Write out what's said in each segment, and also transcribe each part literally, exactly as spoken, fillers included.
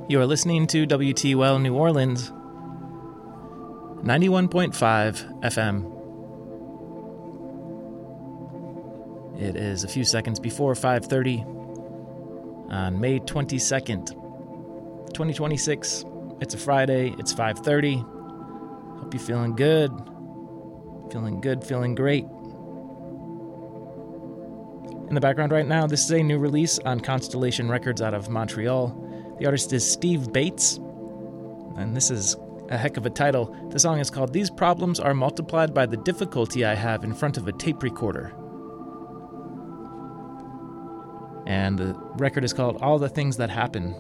You are listening to W T U L New Orleans, ninety-one point five F M. It is a few seconds before five thirty on May twenty-second, twenty twenty-six. It's a Friday, it's five thirty. Hope you're feeling good. Feeling good, feeling great. In the background right now, this is a new release on Constellation Records out of Montreal. The artist is Steve Bates, and this is a heck of a title. The song is called These Problems Are Multiplied by the Difficulty I Have in Front of a Tape Recorder. And the record is called All the Things That Happen.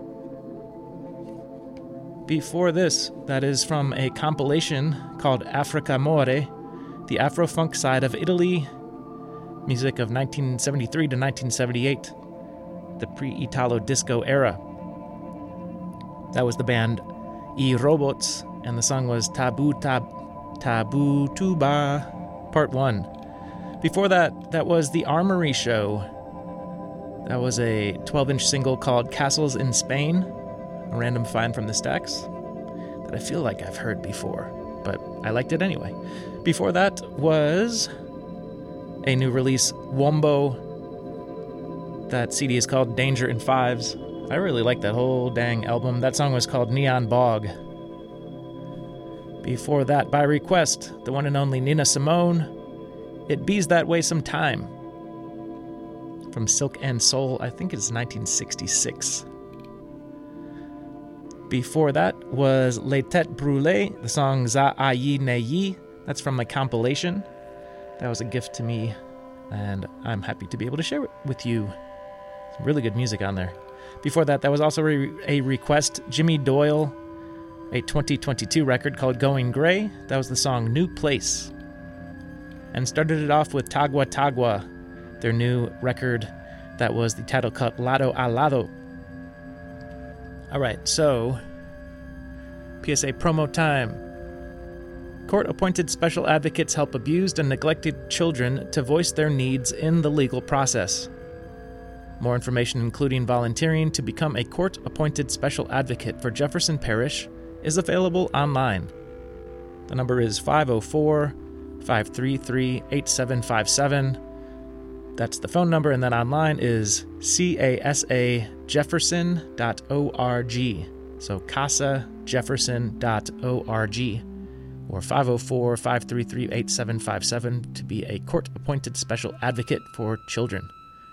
Before this, that is from a compilation called Africa More, the Afro-funk side of Italy, music of nineteen seventy-three to nineteen seventy-eight, the pre-Italo disco era. That was the band I Robots, and the song was Tabu Tab Tabu Tuba Part one. Before that, that was The Armory Show. That was a twelve-inch single called Castles in Spain, a random find from the stacks that I feel like I've heard before, but I liked it anyway. Before that was a new release, Wombo. That C D is called Danger in Fives. I really like that whole dang album. That song was called Neon Bog. Before that, by request, the one and only Nina Simone, It Bees That Way Sometime. From Silk and Soul, I think it's nineteen sixty-six. Before that was Les Têtes Brûlées, the song Za Ayi Neyi. That's from my compilation. That was a gift to me, and I'm happy to be able to share it with you. Some really good music on there. Before that, that was also a request, Jimmy Doyle, a twenty twenty-two record called Going Gray. That was the song New Place. And started it off with Tagua Tagua, their new record that was the title cut Lado a Lado. All right, so P S A promo time. Court-appointed special advocates help abused and neglected children to voice their needs in the legal process. More information, including volunteering to become a court-appointed special advocate for Jefferson Parish, is available online. The number is five oh four, five three three, eight seven five seven. That's the phone number, and then online is C A S A Jefferson dot org. So casa jefferson dot org. Or five oh four, five three three, eight seven five seven to be a court-appointed special advocate for children.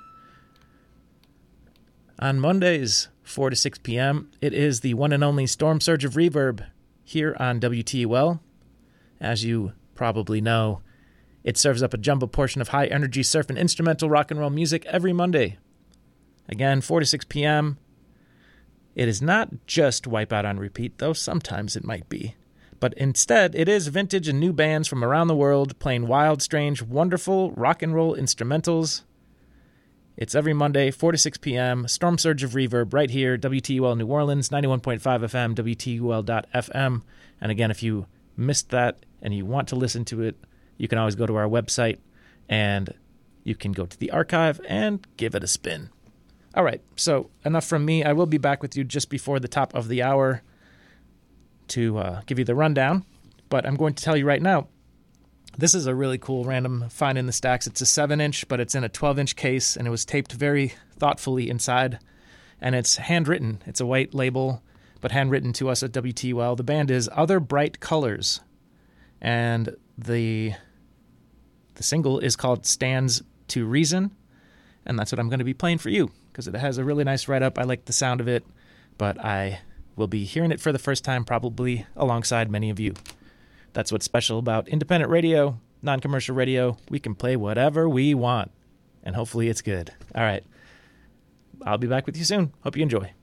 On Mondays, four to six p.m., it is the one and only Storm Surge of Reverb here on W T U L. As you probably know, it serves up a jumbo portion of high-energy surf and instrumental rock and roll music every Monday. Again, four to six p.m. It is not just Wipeout on repeat, though sometimes it might be. But instead, it is vintage and new bands from around the world playing wild, strange, wonderful rock and roll instrumentals. It's every Monday, four to six p.m., Storm Surge of Reverb right here, W T U L New Orleans, ninety-one point five F M, W T U L dot F M. And again, if you missed that and you want to listen to it, you can always go to our website and you can go to the archive and give it a spin. All right, so enough from me. I will be back with you just before the top of the hour to uh, give you the rundown, but I'm going to tell you right now, this is a really cool random find in the stacks. It's a seven inch, but it's in a twelve inch case, and it was taped very thoughtfully inside, and it's handwritten. It's a white label, but handwritten to us at W T U L. The band is Other Bright Colors, and the the single is called Stands to Reason, and that's what I'm going to be playing for you, because it has a really nice write-up. I like the sound of it, but I will be hearing it for the first time probably alongside many of you. That's what's special about independent radio, non-commercial radio. We can play whatever we want, and hopefully it's good. All right. I'll be back with you soon. Hope you enjoy.